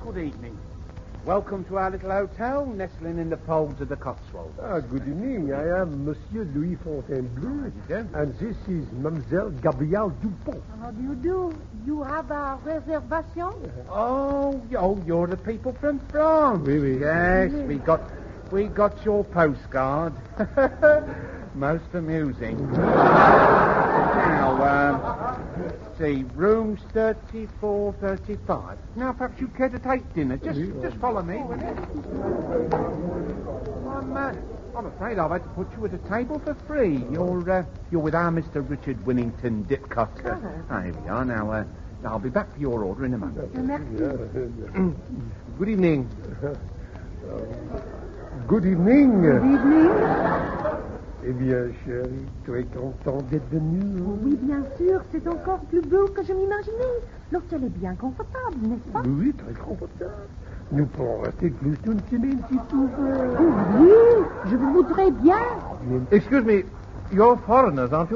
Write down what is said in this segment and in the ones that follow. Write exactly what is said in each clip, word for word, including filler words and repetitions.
Good evening. Welcome to our little hotel, nestling in the folds of the Cotswolds. Ah, good evening. I am Monsieur Louis Fontainebleau, and this is Mademoiselle Gabrielle Dupont. How do you do? You have a reservation? Oh, oh, you're the people from France. Oui, oui. Yes, we got, we got your postcard. Most amusing. Now, um, let's see, rooms thirty-four, thirty-five. Now, perhaps you care to take dinner. Just, just follow me, will you? I'm, uh, I'm afraid I've had to put you at a table for free. You're, uh, you're with our Mister Richard Winnington Dipcott. Uh, oh, here we are. Now, uh, I'll be back for your order in a moment. Good evening. Good evening. Good evening. Eh bien, chérie, très content d'être venu. Oh, oui, bien sûr, c'est encore plus beau que je m'imaginais. L'hôtel est bien confortable, n'est-ce pas? Oui, très confortable. Nous pourrons rester plus d'une semaine si tout veut. Oh, oui, je vous voudrais bien. Excuse me, you're foreigners, aren't you?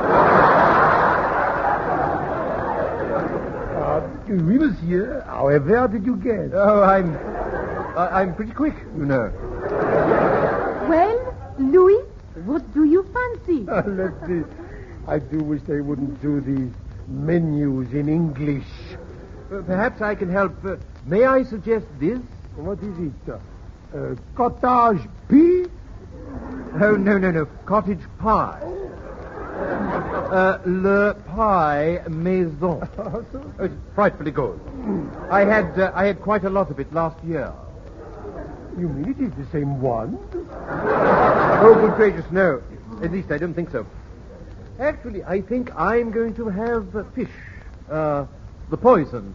Uh, oui, monsieur. However did you guess? Oh, I'm... I, I'm pretty quick, you know. Well, Louis, what do you fancy? Uh, let's see. I do wish they wouldn't do these menus in English. Uh, perhaps I can help. Uh, may I suggest this? What is it? Uh, cottage pea? Oh, no, no, no. Cottage pie. Uh, le pie maison. Oh, it's frightfully good. I had uh, I had quite a lot of it last year. You mean it is the same one? Oh, good gracious, no. At least I don't think so. Actually, I think I'm going to have uh, fish. Uh, the poison.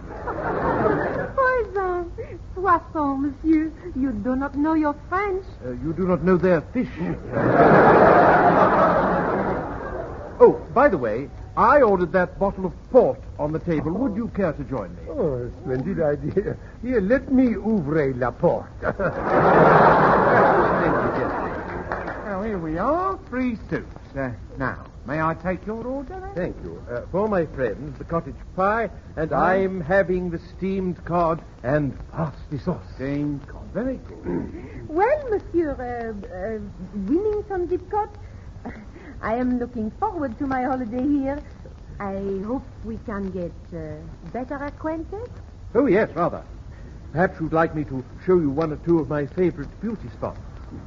Poison. Poisson, monsieur. You do not know your French. Uh, you do not know their fish. Oh, by the way, I ordered that bottle of port on the table. Would you care to join me? Oh, splendid idea. Here, let me ouvre la porte. Well, here we are, three soups. Uh, now, may I take your order? Then? Thank you. Uh, for my friends, the cottage pie, and I'm having the steamed cod and parsley sauce. Steamed cod. Very good. Well, monsieur uh, uh, Winnington Dipcott, I am looking forward to my holiday here. I hope we can get uh, better acquainted. Oh, yes, rather. Perhaps you'd like me to show you one or two of my favorite beauty spots.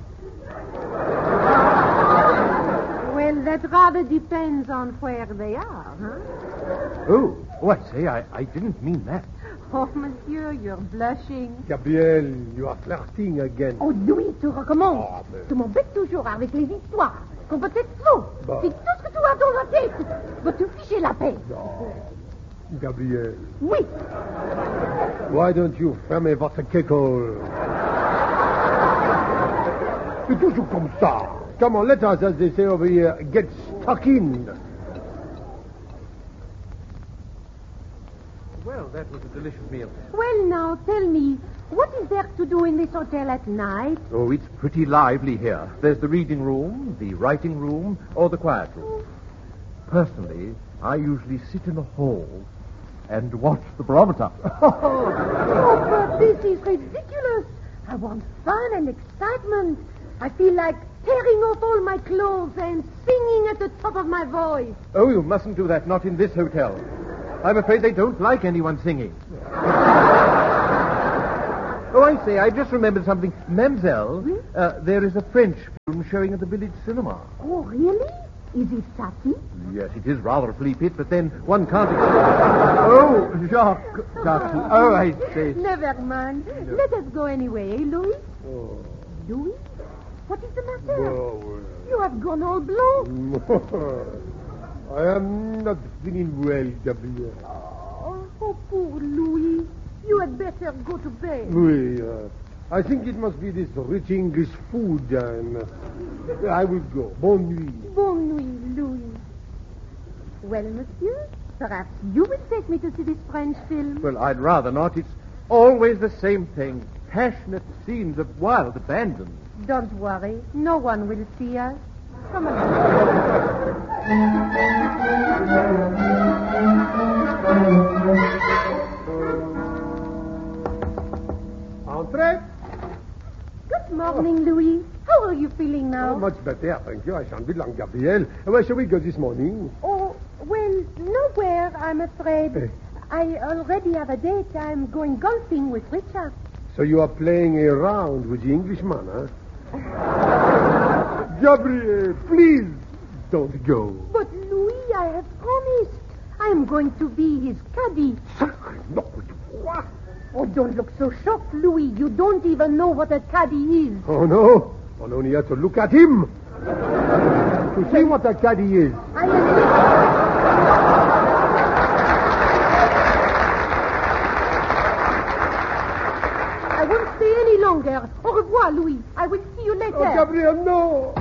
Well, that rather depends on where they are, huh? Oh, oh, I say, I, I didn't mean that. Oh, monsieur, you're blushing. Gabrielle, you are flirting again. Oh, Louis, tu recommences. Oh, mais... Tu m'embêtes toujours avec les histoires. Qu'on peut être faux. Bah. C'est tout ce que tu as dans la tête. Vas-tu ficher la paix? Non. Gabrielle. Oui. Why don't you fermer votre keckle? C'est toujours comme ça. Come on, let us, as they say over here, get stuck in. Well, that was a delicious meal. Well, now, tell me, what is there to do in this hotel at night? Oh, it's pretty lively here. There's the reading room, the writing room, or the quiet room. Personally, I usually sit in the hall and watch the barometer. Oh, but this is ridiculous. I want fun and excitement. I feel like tearing off all my clothes and singing at the top of my voice. Oh, you mustn't do that, not in this hotel. I'm afraid they don't like anyone singing. Oh, I say, I just remembered something. Mademoiselle, Hmm? uh, there is a French film showing at the village cinema. Oh, really? Is it Satie? Yes, it is rather a flea pit, but then one can't... Oh, Jacques. Jacques. Oh, I say. Never mind. Let us go anyway, eh, Louis? Oh. Louis? What is the matter? Oh, You have gone all blue. well. I am not feeling well, Gabrielle. Oh, oh, poor Louis. You had better go to bed. Oui, uh, I think it must be this rich English food. I'm, uh, I will go. Bonne nuit. Bonne nuit, Louis. Well, monsieur, perhaps you will take me to see this French film. Well, I'd rather not. It's always the same thing. Passionate scenes of wild abandon. Don't worry. No one will see us. Come along. morning, Louis. How are you feeling now? Oh, much better, thank you. I shan't be long, Gabrielle. Where shall we go this morning? Oh, well, nowhere, I'm afraid. Eh. I already have a date. I'm going golfing with Richard. So you are playing a round with the Englishman, huh? Gabrielle, please don't go. But, Louis, I have promised. I'm going to be his caddy. No, what? Oh, don't look so shocked, Louis. You don't even know what a caddy is. Oh, no. One only has to look at him to see what a caddy is. I am... I won't stay any longer. Au revoir, Louis. I will see you later. Oh, Gabrielle, no.